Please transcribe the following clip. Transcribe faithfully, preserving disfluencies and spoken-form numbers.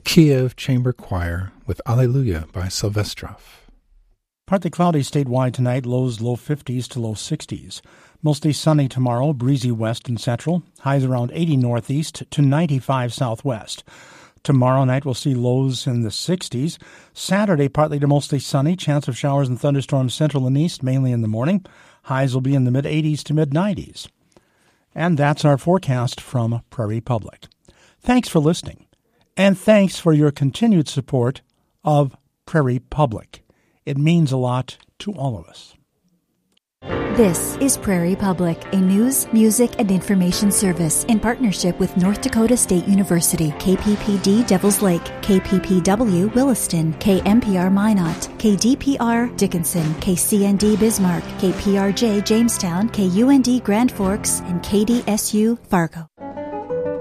Kiev Chamber Choir with Alleluia by Silvestrov. Partly cloudy statewide tonight, lows low fifties to low sixties. Mostly sunny tomorrow, breezy west and central, highs around eighty northeast to ninety-five southwest. Tomorrow night we'll see lows in the sixties. Saturday, partly to mostly sunny, chance of showers and thunderstorms central and east, mainly in the morning. Highs will be in the mid-eighties to mid-nineties. And that's our forecast from Prairie Public. Thanks for listening. And thanks for your continued support of Prairie Public. It means a lot to all of us. This is Prairie Public, a news, music, and information service in partnership with North Dakota State University, K P P D Devils Lake, K P P W Williston, K M P R Minot, K D P R Dickinson, K C N D Bismarck, K P R J Jamestown, K U N D Grand Forks, and K D S U Fargo.